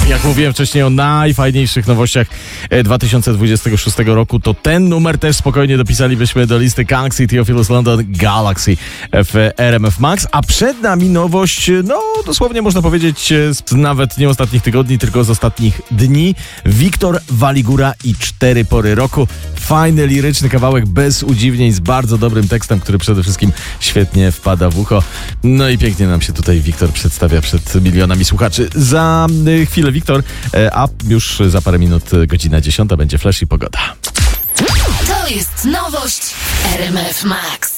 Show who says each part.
Speaker 1: Jak mówiłem wcześniej o najfajniejszych nowościach 2026 roku, to ten numer też spokojnie dopisalibyśmy do listy Galaxy Theophilus London Galaxy w RMF Max. A przed nami nowość, no dosłownie można powiedzieć nawet nie ostatnich tygodni, tylko z ostatnich dni. Wiktor Waligura i 4 pory roku. Fajny, liryczny kawałek bez udziwnień, z bardzo dobrym tekstem, który przede wszystkim świetnie wpada w ucho. No i pięknie nam się tutaj Wiktor przedstawia przed milionami słuchaczy. Za chwilę Wiktor, a już za parę minut godzina 10 będzie Flash i pogoda.
Speaker 2: To jest nowość RMF Max.